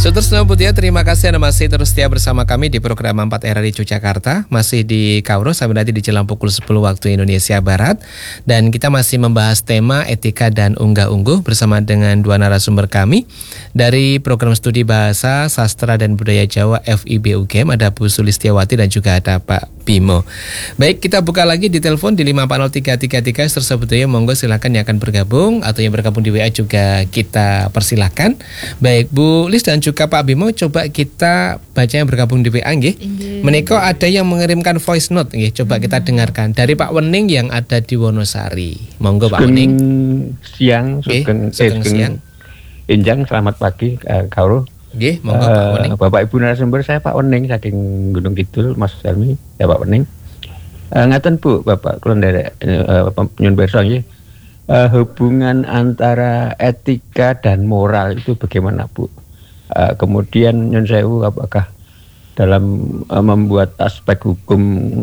Sutresno Putya, terima kasih Anda masih terus setia bersama kami di program 4 RRI Yogyakarta. Masih di Kauro sampai nanti di jelang pukul 10 waktu Indonesia Barat. Dan kita masih membahas tema etika dan unggah-ungguh bersama dengan dua narasumber kami. Dari program studi Bahasa, Sastra dan Budaya Jawa FIB UGM, ada Bu Sulistiawati dan juga ada Pak Bimo. Baik, kita buka lagi di telepon di 540-333. Sutresno Putya, monggo silakan yang akan bergabung atau yang bergabung di WA juga kita persilahkan. Baik, Bu Lis dan juga Pak Bimo, coba kita baca yang bergabung di WA nggih. Menika ada yang mengirimkan voice note nggih, coba kita dengarkan dari Pak Wening yang ada di Wonosari. Monggo Pak Wening. Sugeng siang. Injang, selamat pagi Kauro. Nggih, monggo Pak Wening. Bapak Ibu narasumber, saya Pak Wening saking Gunung Kidul, Mas Helmi. Ya Pak Wening. Ngaten Bu, Bapak kula nderek nyuwun pirsa nggih. Hubungan antara etika dan moral itu bagaimana Bu? Kemudian nyun sewu, apakah dalam membuat aspek hukum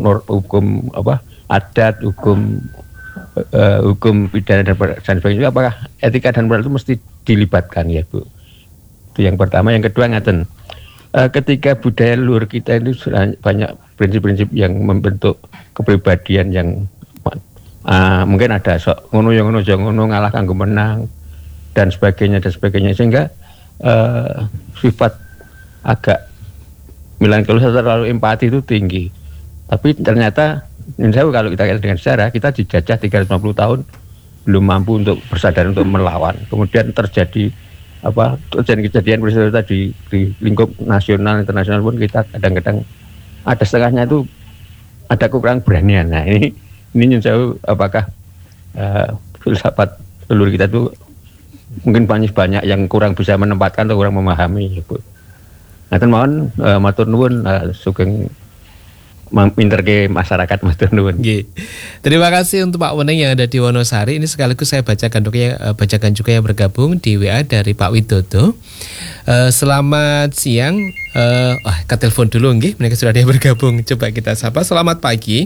adat, hukum pidana dan sebagainya, apakah etika dan moral itu mesti dilibatkan ya Bu? Itu yang pertama. Yang kedua ngaten, ketika budaya luhur kita itu banyak prinsip-prinsip yang membentuk kepribadian yang mungkin ada sok ngono ngalah kanggo menang dan sebagainya sehingga sifat agak melankolis atau terlalu empati itu tinggi. Tapi ternyata kalau kita kaitan dengan sejarah, kita dijajah 350 tahun belum mampu untuk bersadar untuk melawan. Kemudian terjadi kejadian peristiwa tadi di lingkup nasional internasional pun kita kadang-kadang ada setengahnya itu ada kekurangan beranian. Nah ini nyun apakah filsafat leluhur kita itu mungkin banyak yang kurang bisa menempatkan atau kurang memahami Bu. Ngaten mawon, matur nuwun, sugeng minterke masyarakat, matur nuwun. Nggih. Terima kasih untuk Pak Wening yang ada di Wonosari. Ini sekaligus saya bacakan juga yang bergabung di WA dari Pak Widodo. Selamat siang. Ke telepon dulu nggih, mereka sudah ada yang bergabung. Coba kita sapa. Selamat pagi.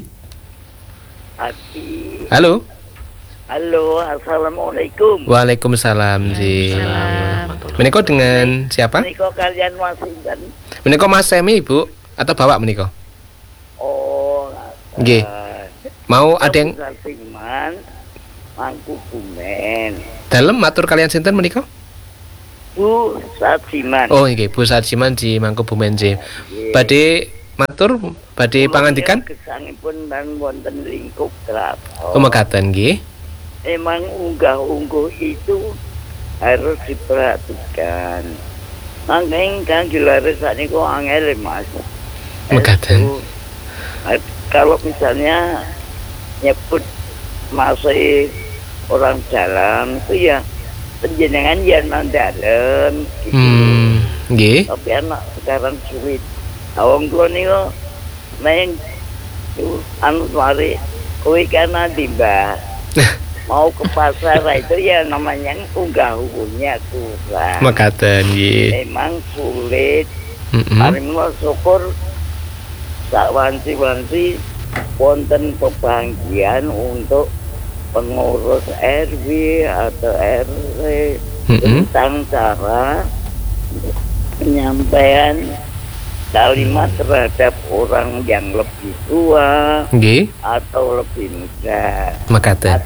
Pagi. Halo. Halo, assalamualaikum. Waalaikumsalam ji. Menika dengan siapa? Menika kalian Mas Sinten. Menika Mas Semi Ibu atau Bapak menika? Oh, nggih. Mau ada yang Sarjiman, Mangku Bumen. Dalem matur kalian sinten menika? Bu Sarjiman. Oh nggih, Bu Sarjiman di Mangku Bumen ji. Badhe matur, badhe pangandikan? Gesangipun dan wonten lingkup kraton. Mekaten nggih. Emang unggah-ungguh itu harus diperhatikan. Makanya kan dilaris ini kok angel Mas. Mekaten. Kalau misalnya nyebut masih orang jalan itu ya penjenengan ya mandalen gitu. Nggih. Tapi anak sekarang sulit. Awang tua nih kok neng mari kowe kana timba. Mau ke pasar itu ya namanya unggah-ungguhnya kurang. Mekaten nggih. Memang sulit. Paling syukur sak wanci-wanci wonten pembagian untuk pengurus RW atau RW tentang cara penyampaian kalimat terhadap orang yang lebih tua atau lebih muda. Mekaten.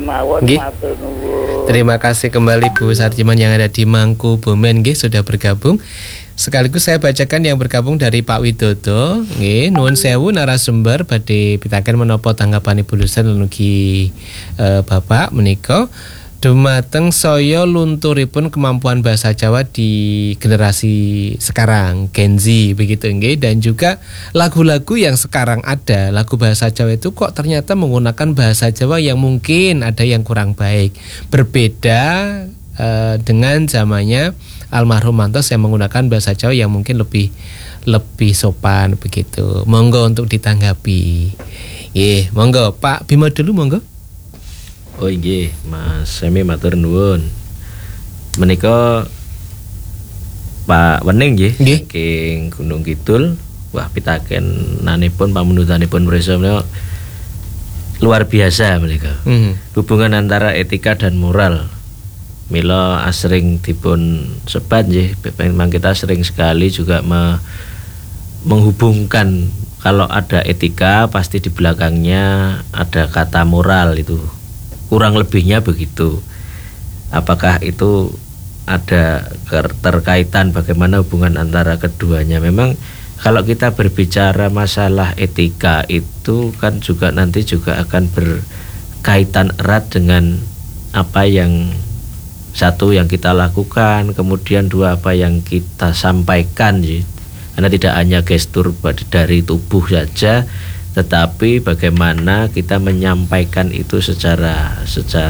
Terima kasih kembali Bu Sarjiman yang ada di Mangku Bumen nggih sudah bergabung. Sekaligus saya bacakan yang bergabung dari Pak Widodo. Nggih, nuwun sewu narasumber badhe pitaken menapa tanggapan Ibu dosen lan ugi Bapak menika. Dumateng saya lunturipun kemampuan bahasa Jawa di generasi sekarang Gen Z begitu nggih, dan juga lagu-lagu yang sekarang ada lagu bahasa Jawa itu kok ternyata menggunakan bahasa Jawa yang mungkin ada yang kurang baik, berbeda dengan zamannya almarhum Mantos yang menggunakan bahasa Jawa yang mungkin lebih sopan begitu. Monggo untuk ditanggapi. Monggo Pak Bimo dulu monggo. Oh nggih, Mas Semi matur nuwun. Menika Pak Wening nggih saking Gunung Kidul. Wah, pitakenanipun pamundutanipun prisa menika luar biasa menika. Hubungan antara etika dan moral mila asring dipun sebat nggih, memang kita sering sekali juga menghubungkan kalau ada etika pasti di belakangnya ada kata moral, itu kurang lebihnya begitu. Apakah itu ada keterkaitan bagaimana hubungan antara keduanya? Memang kalau kita berbicara masalah etika itu kan juga nanti juga akan berkaitan erat dengan apa yang satu yang kita lakukan, kemudian dua apa yang kita sampaikan, karena tidak hanya gestur dari tubuh saja, tetapi bagaimana kita menyampaikan itu secara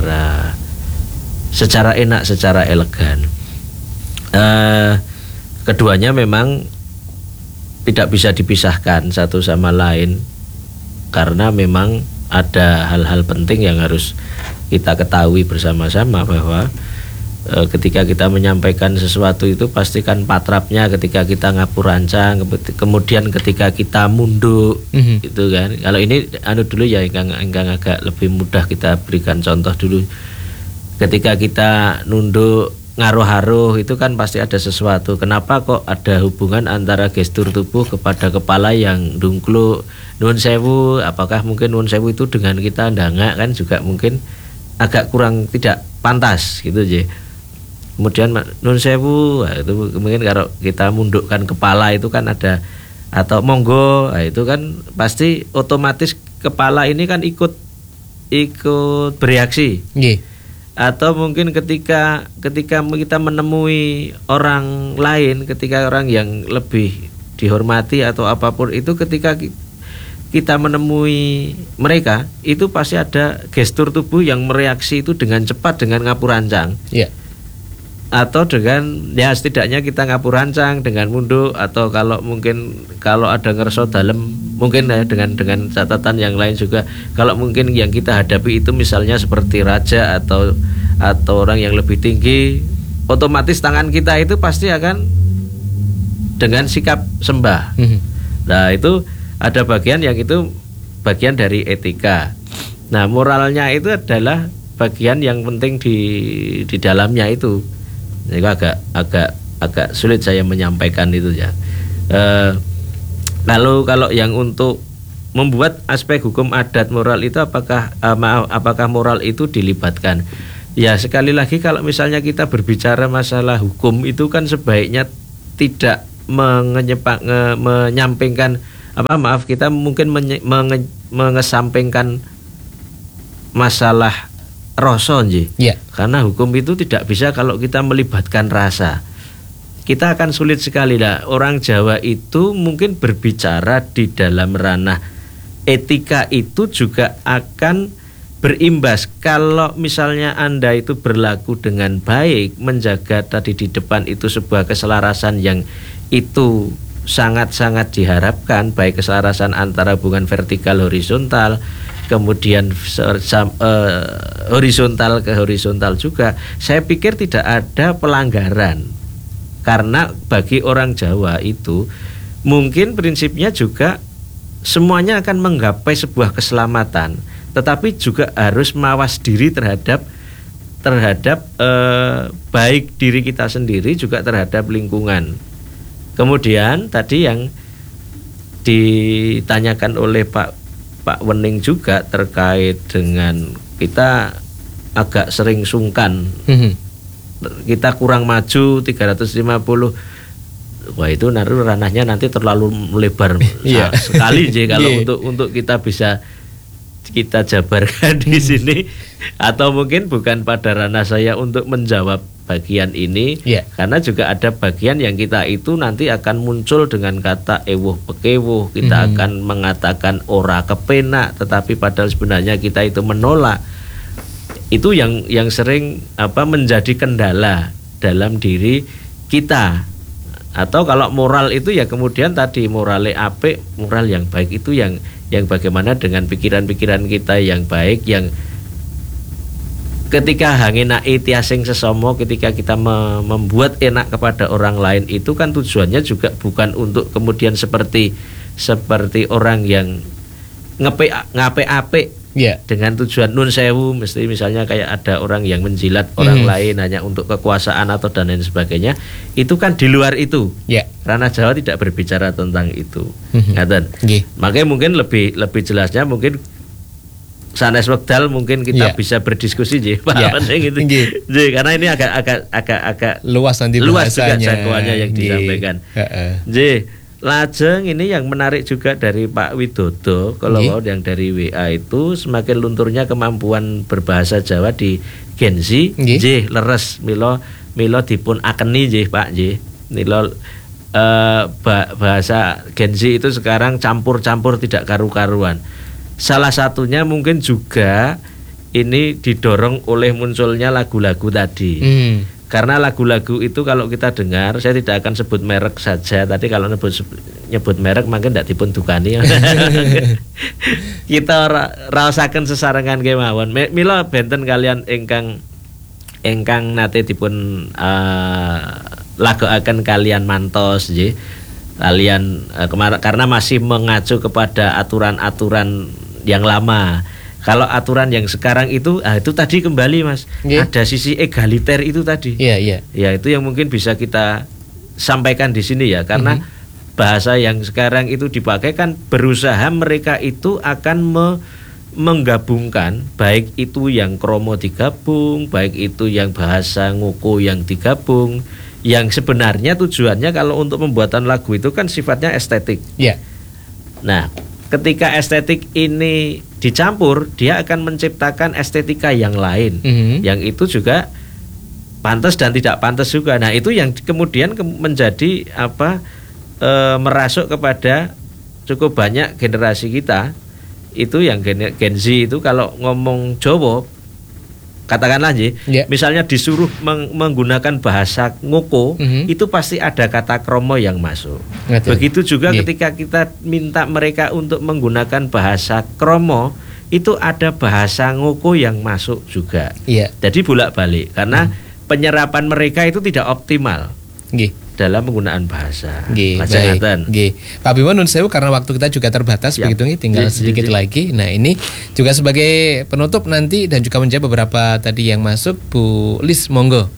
enak, secara elegan. Keduanya memang tidak bisa dipisahkan satu sama lain, karena memang ada hal-hal penting yang harus kita ketahui bersama-sama, bahwa ketika kita menyampaikan sesuatu itu pastikan patrapnya ketika kita ngapurancang, kemudian ketika kita munduk, itu kan. Kalau ini dulu ya enggang agak lebih mudah kita berikan contoh dulu. Ketika kita nunduk ngaruh-haruh itu kan pasti ada sesuatu. Kenapa kok ada hubungan antara gestur tubuh kepada kepala yang dungkluk, nuwun sewu? Apakah mungkin nuwun sewu itu dengan kita ndangak kan juga mungkin agak kurang tidak pantas gitu aja. Kemudian nuwun sewu, itu mungkin kalau kita mundukkan kepala itu kan ada, atau monggo, itu kan pasti otomatis kepala ini kan ikut bereaksi. Atau mungkin ketika kita menemui orang lain, ketika orang yang lebih dihormati atau apapun itu, ketika kita menemui mereka itu pasti ada gestur tubuh yang mereaksi itu dengan cepat, dengan ngapurancang. Atau dengan setidaknya kita ngapurancang dengan munduk, atau kalau ada ngerso dalem mungkin dengan catatan yang lain juga. Kalau mungkin yang kita hadapi itu misalnya seperti raja atau orang yang lebih tinggi, otomatis tangan kita itu pasti akan dengan sikap sembah. Nah, itu ada bagian yang itu bagian dari etika. Nah, moralnya itu adalah bagian yang penting di dalamnya itu. Jadi agak sulit saya menyampaikan itu ya. Kalau yang untuk membuat aspek hukum adat moral itu apakah moral itu dilibatkan? Ya, sekali lagi kalau misalnya kita berbicara masalah hukum itu kan sebaiknya tidak menyampingkan kita mungkin mengesampingkan masalah rasa nggih. Karena hukum itu tidak bisa kalau kita melibatkan rasa. Kita akan sulit sekali lah. Orang Jawa itu mungkin berbicara di dalam ranah etika itu juga akan berimbas. Kalau misalnya Anda itu berlaku dengan baik, menjaga tadi di depan itu sebuah keselarasan yang itu sangat-sangat diharapkan, baik keselarasan antara hubungan vertikal horizontal, kemudian horizontal ke horizontal juga, saya pikir tidak ada pelanggaran. Karena bagi orang Jawa itu mungkin prinsipnya juga semuanya akan menggapai sebuah keselamatan, tetapi juga harus mawas diri terhadap baik diri kita sendiri juga terhadap lingkungan. Kemudian tadi yang ditanyakan oleh Pak Wening juga terkait dengan kita agak sering sungkan, kita kurang maju 350. Wah, itu ranahnya nanti terlalu melebar sekali kalau untuk kita bisa kita jabarkan di sini, atau mungkin bukan pada ranah saya untuk menjawab bagian ini, karena juga ada bagian yang kita itu nanti akan muncul dengan kata ewuh pekewuh, kita akan mengatakan ora kepenak, tetapi padahal sebenarnya kita itu menolak. Itu yang sering menjadi kendala dalam diri kita. Atau kalau moral itu ya kemudian tadi morale apik, moral yang baik itu yang bagaimana dengan pikiran-pikiran kita yang baik, yang ketika hangenake tiasing sesomo, ketika kita membuat enak kepada orang lain itu kan tujuannya juga bukan untuk kemudian seperti orang yang ngape-apik Iya. dengan tujuan nun sewu, mesti misalnya kayak ada orang yang menjilat orang lain hanya untuk kekuasaan atau dan lain sebagainya, itu kan di luar itu. Iya. Ranah Jawa tidak berbicara tentang itu. Ngaten. Nggih. Makanya mungkin lebih jelasnya mungkin sanes wekdal mungkin kita Iya. bisa berdiskusi Pak Iya. gitu. Nggih. Nggih, karena ini agak Luas nanti luas juga bahasanya. jangkauannya yang Nggih. disampaikan. Heeh. Nggih. Lajeng ini yang menarik juga dari Pak Widodo, kalau Nggih. mau yang dari WA itu semakin lunturnya kemampuan berbahasa Jawa di Gen Z. Nggih. Nggih, leres milo dipun akeni nggih Pak nggih. Milo bahasa Gen Z itu sekarang campur-campur tidak karu-karuan. Salah satunya mungkin juga ini didorong oleh munculnya lagu-lagu tadi. Karena lagu-lagu itu kalau kita dengar, saya tidak akan sebut merek saja. Tadi kalau nyebut merek mungkin tidak dipun dukani. Kita rasakan sesarengan kemawon. Mila benten kalian ingkang nate dipun lagokaken kalian mantos nggih. Kalian karena masih mengacu kepada aturan-aturan yang lama. Kalau aturan yang sekarang itu tadi kembali Mas, ada sisi egaliter itu tadi. Iya. Ya itu yang mungkin bisa kita sampaikan di sini ya, karena bahasa yang sekarang itu dipakai kan berusaha mereka itu akan menggabungkan, baik itu yang kromo digabung, baik itu yang bahasa ngoko yang digabung, yang sebenarnya tujuannya kalau untuk pembuatan lagu itu kan sifatnya estetik. Iya. Nah, ketika estetik ini dicampur, dia akan menciptakan estetika yang lain, yang itu juga pantas dan tidak pantas juga. Nah, itu yang kemudian menjadi merasuk kepada cukup banyak generasi kita. Itu yang Gen Z itu kalau ngomong Jawa, katakanlah misalnya disuruh menggunakan bahasa ngoko, itu pasti ada kata kromo yang masuk. Begitu juga ketika kita minta mereka untuk menggunakan bahasa kromo, itu ada bahasa ngoko yang masuk juga. Jadi bolak-balik karena penyerapan mereka itu tidak optimal dalam penggunaan bahasa. Baik. Pak Bimo nun sewu karena waktu kita juga terbatas begitu nih, tinggal sedikit lagi. Nah, ini juga sebagai penutup nanti dan juga menjawab beberapa tadi yang masuk, Bu Lis monggo.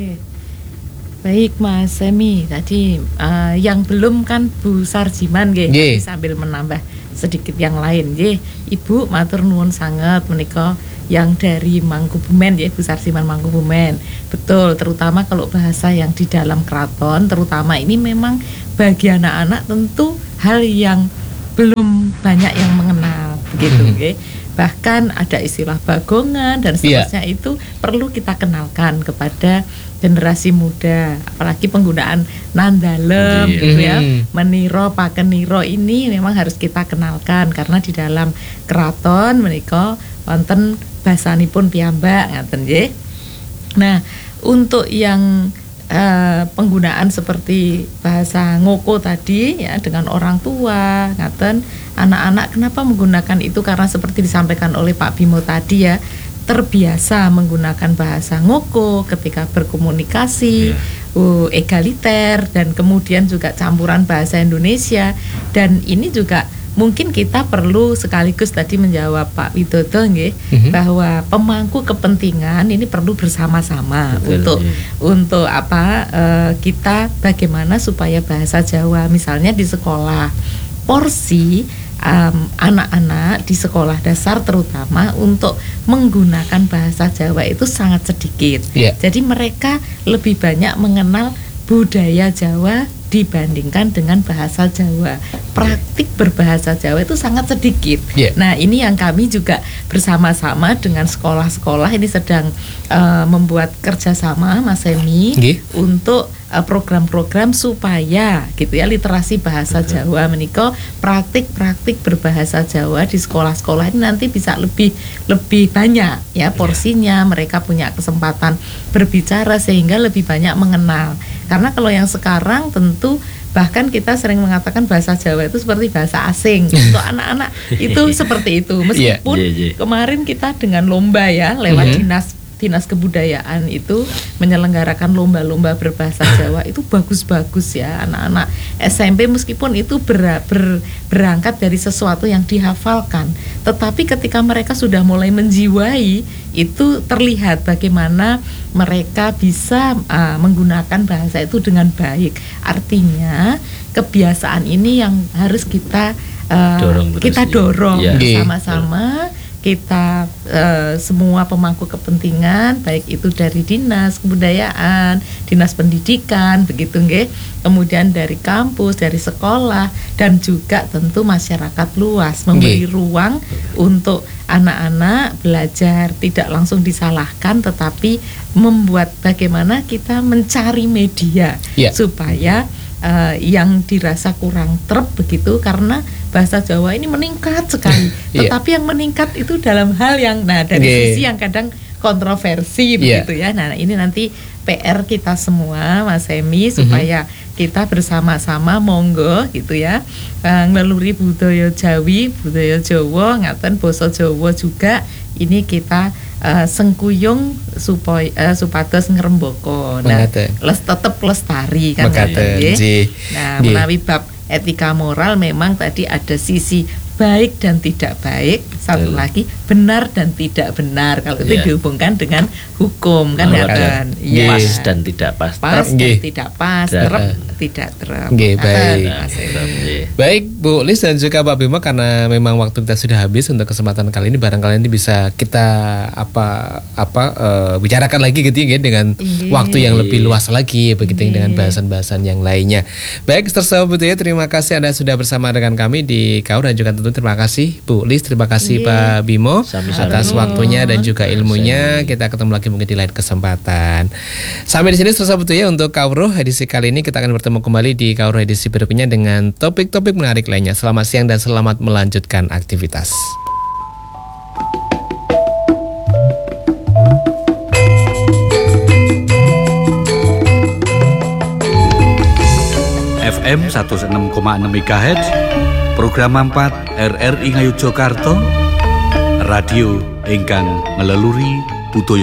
Baik Mas Semi, tadi yang belum kan Bu Sarjiman sambil menambah sedikit yang lain Ibu matur nuwun sangat menika yang dari Mangkubumen Bu Sarjiman Mangkubumen. Betul, terutama kalau bahasa yang di dalam keraton, terutama ini memang bagi anak-anak tentu hal yang belum banyak yang mengenal begitu Bahkan ada istilah bagongan dan seterusnya itu perlu kita kenalkan kepada generasi muda, apalagi penggunaan nandalem meniro pakeniro ini memang harus kita kenalkan karena di dalam keraton menika wonten basanipun piyambak ngaten nggih. Nah, untuk yang penggunaan seperti bahasa ngoko tadi ya dengan orang tua ngaten, anak-anak kenapa menggunakan itu karena seperti disampaikan oleh Pak Bimo tadi ya, terbiasa menggunakan bahasa ngoko ketika berkomunikasi, egaliter dan kemudian juga campuran bahasa Indonesia, dan ini juga mungkin kita perlu sekaligus tadi menjawab Pak Widodo bahwa pemangku kepentingan ini perlu bersama-sama untuk kita bagaimana supaya bahasa Jawa misalnya di sekolah porsi anak-anak di sekolah dasar terutama untuk menggunakan bahasa Jawa itu sangat sedikit. Jadi mereka lebih banyak mengenal budaya Jawa dibandingkan dengan bahasa Jawa. Praktik berbahasa Jawa itu sangat sedikit. Nah, ini yang kami juga bersama-sama dengan sekolah-sekolah ini sedang membuat kerjasama Mas Semi untuk program-program supaya gitu ya literasi bahasa Jawa menika praktik-praktik berbahasa Jawa di sekolah-sekolah ini nanti bisa lebih banyak ya porsinya, mereka punya kesempatan berbicara sehingga lebih banyak mengenal. Karena kalau yang sekarang tentu bahkan kita sering mengatakan bahasa Jawa itu seperti bahasa asing untuk anak-anak itu seperti itu. Meskipun kemarin kita dengan lomba ya lewat Dinas Kebudayaan itu menyelenggarakan lomba-lomba berbahasa Jawa itu bagus-bagus ya. Anak-anak SMP meskipun itu berangkat dari sesuatu yang dihafalkan, tetapi ketika mereka sudah mulai menjiwai, itu terlihat bagaimana mereka bisa menggunakan bahasa itu dengan baik. Artinya kebiasaan ini yang harus kita dorong bersama-sama. Kita semua pemangku kepentingan, baik itu dari Dinas Kebudayaan, Dinas Pendidikan, begitu nggih. Kemudian dari kampus, dari sekolah, dan juga tentu masyarakat luas memberi ruang untuk anak-anak belajar, tidak langsung disalahkan, tetapi membuat bagaimana kita mencari media supaya yang dirasa kurang trep begitu, karena bahasa Jawa ini meningkat sekali. Tetapi yang meningkat itu dalam hal yang dari sisi yang kadang kontroversi begitu ya. Nah, ini nanti PR kita semua Mas Hemi supaya kita bersama-sama monggo gitu ya, ngeluri budaya Jawi, budaya Jawa, ngaten basa Jawa juga ini kita sengkuyung supaya supados ngrembaka. Nah, tetep lestari kan. Nah, menawi bab etika moral memang tadi ada sisi baik dan tidak baik, satu lagi benar dan tidak benar. Kalau itu dihubungkan dengan hukum kan ya kan. Pas dan tidak pas. Pas dan tidak pas, terep tidak terep. Baik Bu Lis dan juga Pak Bimo, karena memang waktu kita sudah habis untuk kesempatan kali ini, barangkali nanti bisa kita bicarakan lagi gitu ya dengan waktu yang lebih luas lagi begitu dengan bahasan-bahasan yang lainnya. Baik, tersahabat ya, terima kasih Anda sudah bersama dengan kami di KAUR, dan juga tentu terima kasih Bu Lis, terima kasih Pak Bimo atas waktunya dan juga ilmunya. Kita ketemu lagi mungkin di lain kesempatan. Sampai di sini tersahabat ya untuk KAUR edisi kali ini. Kita akan bertemu kembali di KAUR edisi berikutnya dengan topik-topik menarik lainnya. Selamat siang dan selamat melanjutkan aktivitas. FM 106,6 MHz, program 4 RRI Ngayogyakarta, radio ingkang ngeleluri budaya